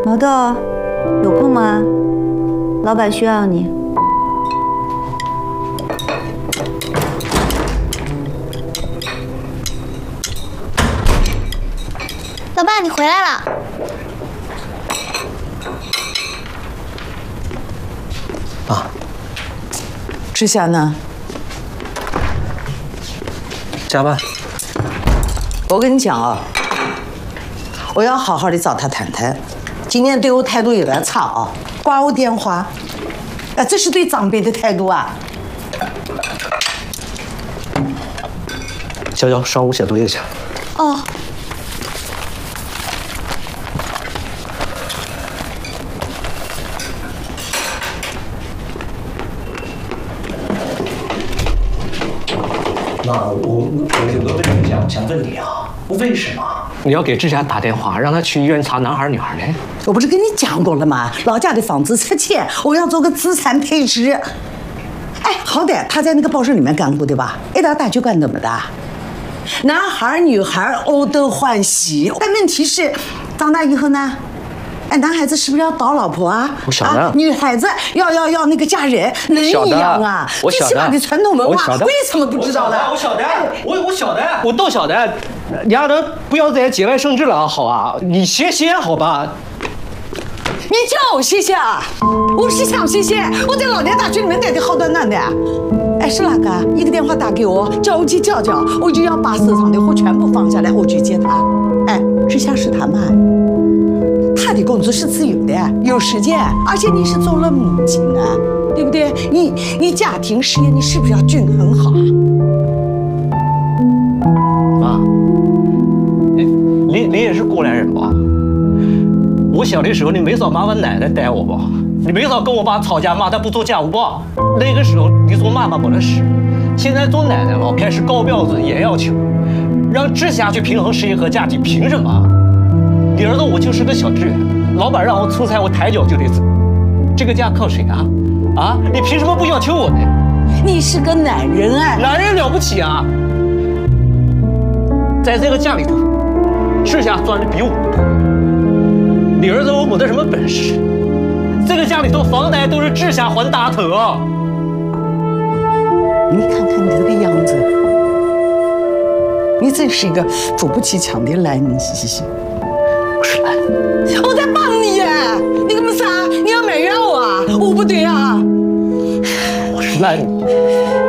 毛豆，有空吗？老板需要你。 老爸，你回来了。 啊， 志霞呢？ 加班。 我跟你讲啊，我要好好的找他谈谈。今年对我态度有点差啊，挂我电话。这是对长辈的态度啊。 娇娇，上午写作业去。 哦。 妈，我有个问题想问你啊，为什么你要给志霞打电话，让她去医院查男孩女孩呢？ 我不是跟你讲过了吗？老家的房子拆迁，我要做个资产配置。哎，好歹他在那个报社里面干过，对吧？一打打就干那么大，男孩女孩欧都欢喜。但问题是，长大以后呢？哎，男孩子是不是要找老婆啊？ 我晓得。 女孩子要那个嫁人，能一样啊？ 我晓得。 最起码的传统文化，为什么不知道呢？ 我晓得，我晓得，我都晓得。丫头，不要再节外生枝了，好吧？你歇歇，好吧？ 你叫我歇歇啊！我是想歇歇，我在老年大学里面待的好端端的。哎，是哪个？一个电话打给我，叫我去叫叫，我就要把手上的活全部放下来，我去接他。哎，志霞是他妈。他的工作是自由的，有时间，而且你是做了母亲啊，对不对？你家庭事业你是不是要均衡好啊？ 妈，你也是过来人吧？我小的时候你没少麻烦奶奶带我吧？你没少跟我爸吵架骂他不做家务吧？那个时候你做妈妈没得事，现在做奶奶了，开始高标准严要求，让志霞去平衡事业和家庭，凭什么？你儿子我就是个小职员，老板让我出差，我抬脚就得走，这个家靠谁啊？啊，你凭什么不要求我呢？ 你是个男人哎， 男人了不起啊！在这个家里头，志霞赚的比我多，你儿子我没得什么本事，这个家里头房贷都是志霞还大头啊！ 你看看你这个样子，你真是一个扶不起墙的烂泥。 不是烂， 我在帮你耶！你干嘛啥？你要埋怨我啊？我不对啊！ 我是烂泥。